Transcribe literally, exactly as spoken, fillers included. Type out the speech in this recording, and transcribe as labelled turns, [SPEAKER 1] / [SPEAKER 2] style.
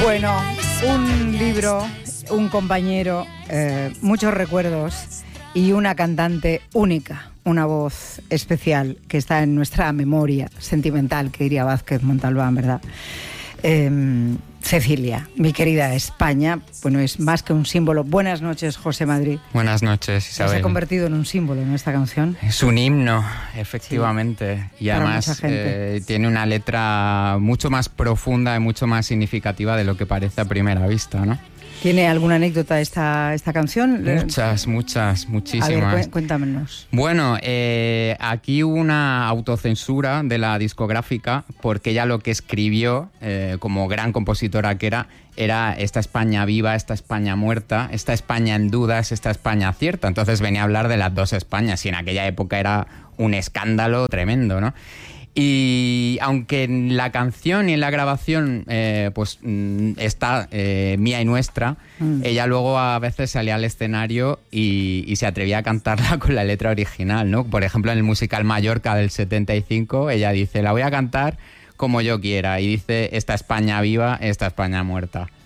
[SPEAKER 1] Bueno, un libro, un compañero, eh, muchos recuerdos y una cantante única, una voz especial que está en nuestra memoria sentimental, que diría Vázquez Montalbán, ¿verdad? Eh, Cecilia, mi querida España, bueno, es más que un símbolo. Buenas noches, José Madrid.
[SPEAKER 2] Buenas noches, Isabel.
[SPEAKER 1] Se ha convertido en un símbolo en esta canción.
[SPEAKER 2] Es un himno, efectivamente. Sí, y además eh, tiene una letra mucho más profunda y mucho más significativa de lo que parece a primera vista, ¿no?
[SPEAKER 1] ¿Tiene alguna anécdota esta, esta canción?
[SPEAKER 2] Muchas, muchas, muchísimas.
[SPEAKER 1] A ver, cuéntanos.
[SPEAKER 2] Bueno, eh, aquí hubo una autocensura de la discográfica porque ella lo que escribió, eh, como gran compositora que era, era esta España viva, esta España muerta, esta España en dudas, esta España cierta. Entonces venía a hablar de las dos Españas y en aquella época era un escándalo tremendo, ¿no? Y aunque en la canción y en la grabación eh, pues está eh, mía y nuestra, mm. ella luego a veces salía al escenario y, y se atrevía a cantarla con la letra original, ¿no? Por ejemplo, en el musical Mallorca del setenta y cinco, ella dice, la voy a cantar como yo quiera, y dice, esta España viva, esta España muerta.